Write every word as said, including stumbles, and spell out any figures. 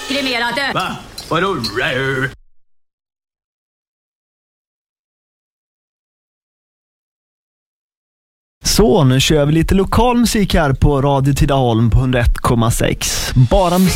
kremerade. Va? Vadå rare? Så, nu kör vi lite lokal musik här på Radio Tidaholm på hundra ett komma sex. Bara musik.